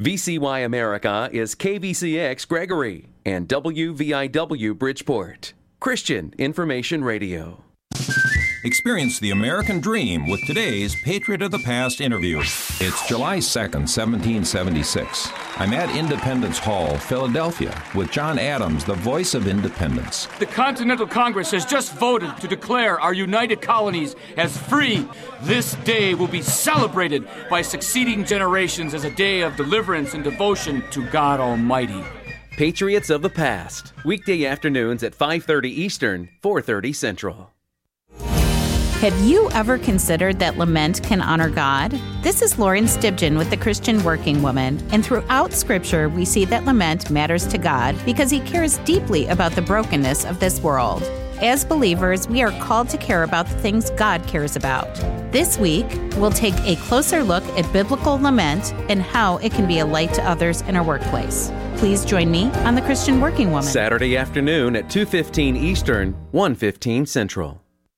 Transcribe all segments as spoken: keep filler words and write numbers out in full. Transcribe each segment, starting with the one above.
V C Y America is K V C X Gregory and W V I W Bridgeport. Christian Information Radio. Experience the American dream with today's Patriot of the Past interview. It's July second, seventeen seventy-six. I'm at Independence Hall, Philadelphia, with John Adams, the voice of independence. The Continental Congress has just voted to declare our united colonies as free. This day will be celebrated by succeeding generations as a day of deliverance and devotion to God Almighty. Patriots of the Past, weekday afternoons at five thirty Eastern, four thirty Central. Have you ever considered that lament can honor God? This is Lauren Stibgen with the Christian Working Woman, and throughout Scripture we see that lament matters to God because He cares deeply about the brokenness of this world. As believers, we are called to care about the things God cares about. This week, we'll take a closer look at biblical lament and how it can be a light to others in our workplace. Please join me on the Christian Working Woman. Saturday afternoon at two fifteen Eastern, one fifteen Central.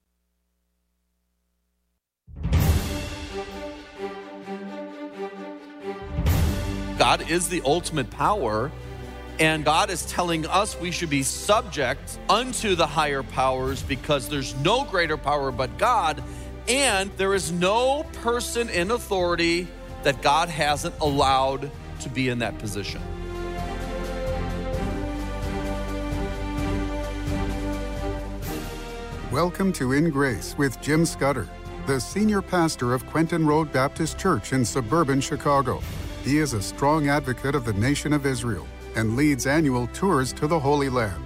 God is the ultimate power, and God is telling us we should be subject unto the higher powers because there's no greater power but God, and there is no person in authority that God hasn't allowed to be in that position. Welcome to In Grace with Jim Scudder, the senior pastor of Quentin Road Baptist Church in suburban Chicago. He is a strong advocate of the nation of Israel and leads annual tours to the Holy Land.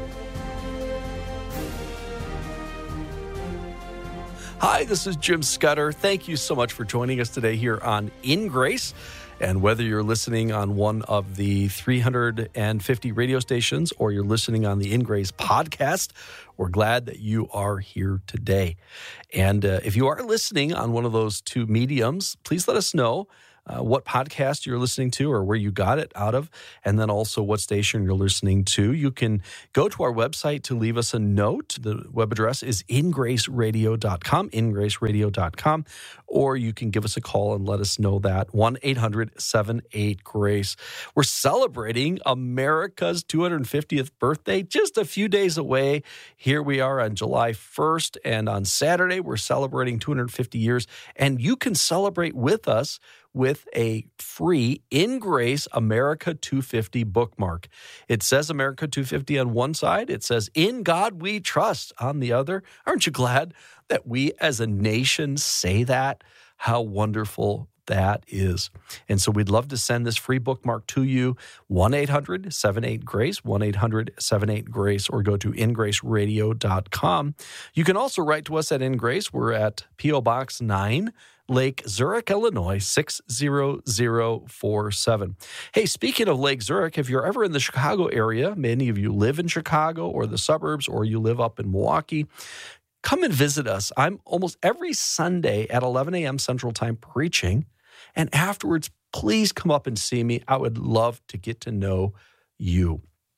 Hi, this is Jim Scudder. Thank you so much for joining us today here on In Grace. And whether you're listening on one of the three hundred fifty radio stations or you're listening on the In Grace podcast, we're glad that you are here today. And uh, if you are listening on one of those two mediums, please let us know Uh, what podcast you're listening to or where you got it out of, and then also what station you're listening to. You can go to our website to leave us a note. The web address is in grace radio dot com, in grace radio dot com, or you can give us a call and let us know that, one eight hundred seven eight GRACE. We're celebrating America's two hundred fiftieth birthday just a few days away. Here we are on July first, and on Saturday we're celebrating two hundred fifty years, and you can celebrate with us with a free In Grace America two fifty bookmark. It says America two fifty on one side. It says In God We Trust on the other. Aren't you glad that we as a nation say that? How wonderful that is. And so we'd love to send this free bookmark to you, one eight hundred seven eight GRACE, one eight hundred seven eight GRACE, or go to in grace radio dot com. You can also write to us at In Grace. We're at P O Box nine, Lake Zurich, Illinois, six zero zero four seven. Hey, speaking of Lake Zurich, if you're ever in the Chicago area, many of you live in Chicago or the suburbs, or you live up in Milwaukee, come and visit us. I'm almost every Sunday at eleven a.m. Central Time preaching, and afterwards, please come up and see me. I would love to get to know you.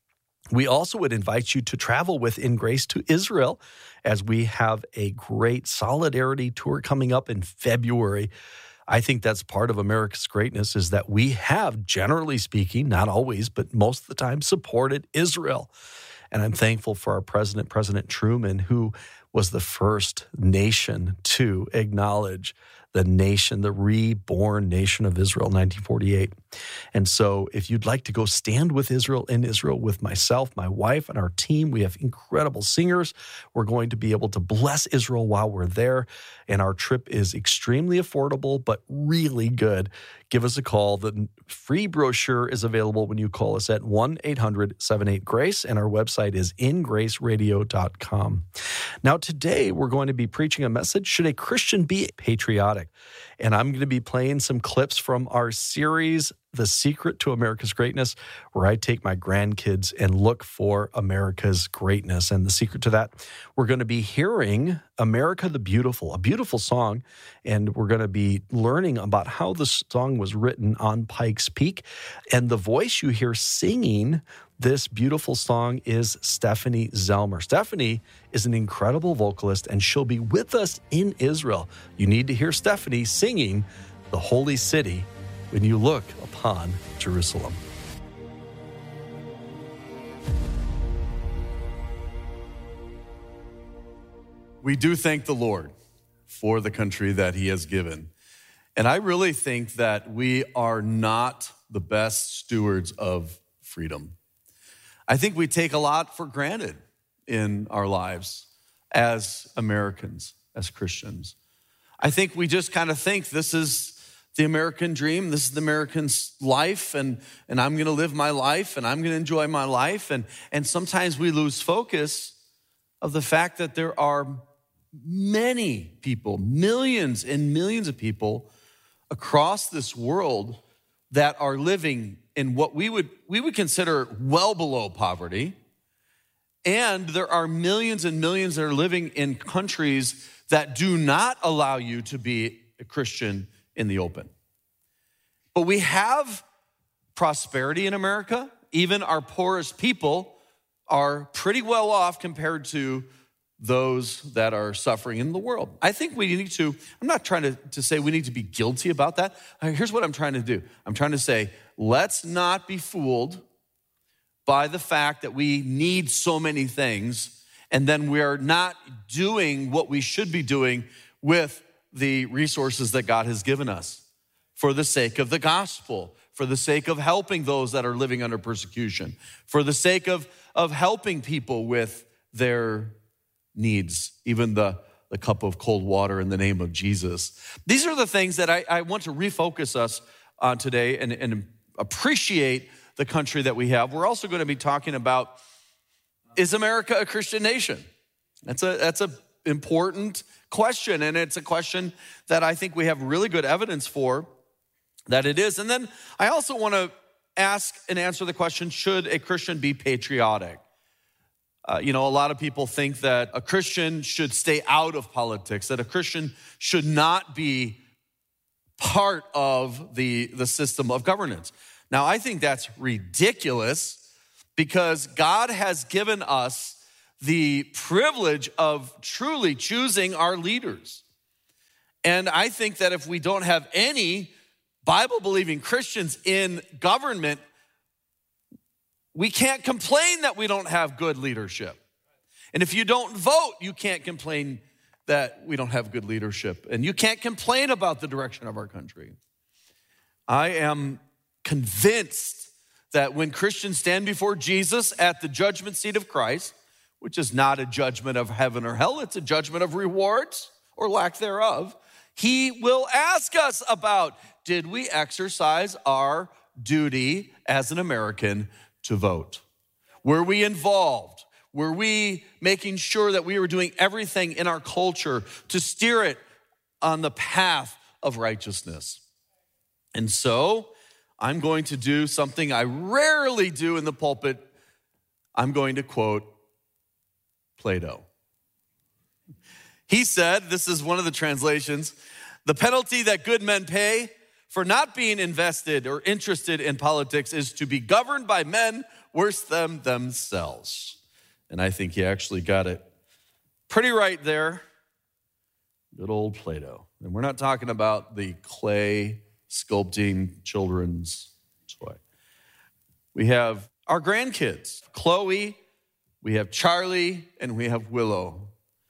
We also would invite you to travel with In Grace to Israel, as we have a great Solidarity tour coming up in February. I think that's part of America's greatness, is that we have, generally speaking, not always, but most of the time, supported Israel. And I'm thankful for our president, President Truman, who was the first nation to acknowledge the nation, the reborn nation of Israel in nineteen forty-eight. And so if you'd like to go stand with Israel in Israel with myself, my wife, and our team, we have incredible singers. We're going to be able to bless Israel while we're there. And our trip is extremely affordable, but really good. Give us a call. The free brochure is available when you call us at one eight hundred seven eight GRACE, and our website is in grace radio dot com. Now, today we're going to be preaching a message, Should a Christian Be Patriotic? And I'm going to be playing some clips from our series, The Secret to America's Greatness, where I take my grandkids and look for America's greatness. And the secret to that, we're going to be hearing America the Beautiful, a beautiful song, and we're going to be learning about how the song was written on Pikes Peak. And the voice you hear singing this beautiful song is Stephanie Zelmer. Stephanie is an incredible vocalist, and she'll be with us in Israel. You need to hear Stephanie singing The Holy City when you look upon Jerusalem. We do thank the Lord for the country that he has given. And I really think that we are not the best stewards of freedom. I think we take a lot for granted in our lives as Americans, as Christians. I think we just kind of think this is the American dream, this is the American life, and, and I'm gonna live my life, and I'm gonna enjoy my life. And, and sometimes we lose focus of the fact that there are many people, millions and millions of people across this world that are living in what we would we would consider well below poverty. And there are millions and millions that are living in countries that do not allow you to be a Christian in the open. But we have prosperity in America. Even our poorest people are pretty well off compared to those that are suffering in the world. I think we need to, I'm not trying to, to say we need to be guilty about that. Here's what I'm trying to do. I'm trying to say, let's not be fooled by the fact that we need so many things and then we're not doing what we should be doing with the resources that God has given us for the sake of the gospel, for the sake of helping those that are living under persecution, for the sake of, of helping people with their needs, even the, the cup of cold water in the name of Jesus. These are the things that I, I want to refocus us on today and, and appreciate the country that we have. We're also going to be talking about, is America a Christian nation? That's a that's a important question, and it's a question that I think we have really good evidence for that it is. And then I also want to ask and answer the question, should a Christian be patriotic? Uh, you know, a lot of people think that a Christian should stay out of politics, that a Christian should not be part of the, the system of governance. Now, I think that's ridiculous because God has given us the privilege of truly choosing our leaders. And I think that if we don't have any Bible-believing Christians in government, we can't complain that we don't have good leadership. And if you don't vote, you can't complain that we don't have good leadership. And you can't complain about the direction of our country. I am convinced that when Christians stand before Jesus at the judgment seat of Christ, which is not a judgment of heaven or hell, it's a judgment of rewards or lack thereof, he will ask us about, did we exercise our duty as an American to vote? Were we involved? Were we making sure that we were doing everything in our culture to steer it on the path of righteousness? And so I'm going to do something I rarely do in the pulpit. I'm going to quote Plato. He said, this is one of the translations, the penalty that good men pay for not being invested or interested in politics is to be governed by men worse than themselves. And I think he actually got it pretty right there. Good old Plato. And we're not talking about the clay sculpting children's toy. We have our grandkids, Chloe, we have Charlie, and we have Willow.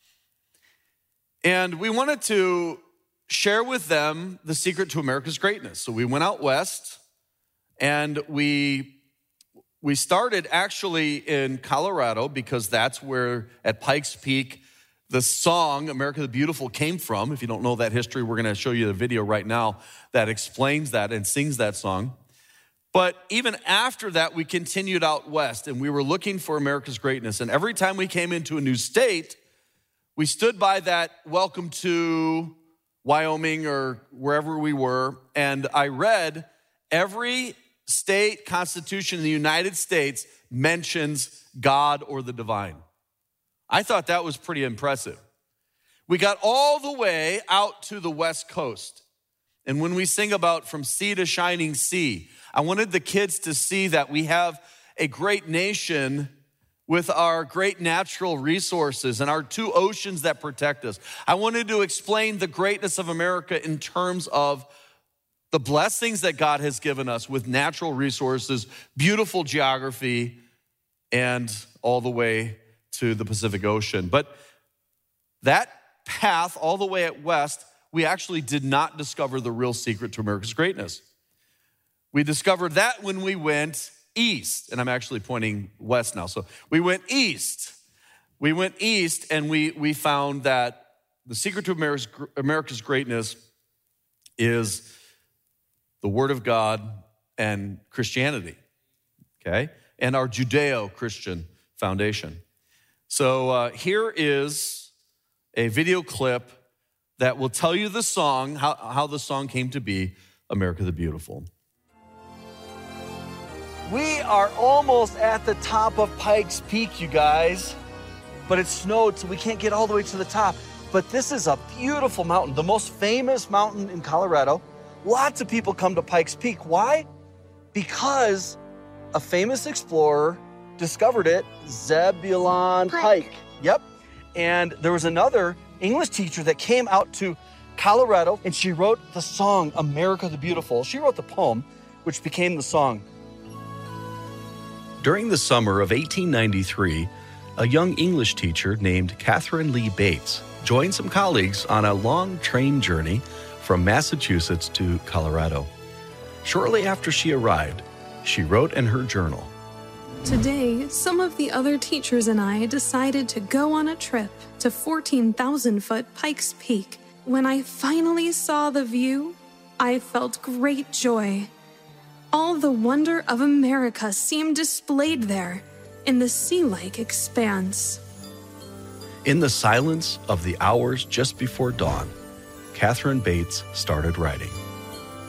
And we wanted to share with them the secret to America's greatness. So we went out west and we we started actually in Colorado because that's where at Pikes Peak the song America the Beautiful came from. If you don't know that history, we're going to show you the video right now that explains that and sings that song. But even after that, we continued out west and we were looking for America's greatness. And every time we came into a new state, we stood by that welcome to Wyoming or wherever we were, and I read every state constitution in the United States mentions God or the divine. I thought that was pretty impressive. We got all the way out to the West Coast, and when we sing about from sea to shining sea, I wanted the kids to see that we have a great nation with our great natural resources and our two oceans that protect us. I wanted to explain the greatness of America in terms of the blessings that God has given us with natural resources, beautiful geography, and all the way to the Pacific Ocean. But that path all the way at west, we actually did not discover the real secret to America's greatness. We discovered that when we went east, and I'm actually pointing west now. So we went east. We went east, and we, we found that the secret to America's, America's greatness is the Word of God and Christianity, okay? And our Judeo-Christian foundation. So uh, here is a video clip that will tell you the song, how, how the song came to be, America the Beautiful. We are almost at the top of Pikes Peak, you guys. But it snowed, so we can't get all the way to the top. But this is a beautiful mountain, the most famous mountain in Colorado. Lots of people come to Pikes Peak. Why? Because a famous explorer discovered it, Zebulon Pike. Pike. Yep. And there was another English teacher that came out to Colorado, and she wrote the song, America the Beautiful. She wrote the poem, which became the song. During the summer of eighteen ninety-three, a young English teacher named Catherine Lee Bates joined some colleagues on a long train journey from Massachusetts to Colorado. Shortly after she arrived, she wrote in her journal, "Today, some of the other teachers and I decided to go on a trip to fourteen thousand foot Pikes Peak. When I finally saw the view, I felt great joy. All the wonder of America seemed displayed there in the sea-like expanse." In the silence of the hours just before dawn, Catherine Bates started writing.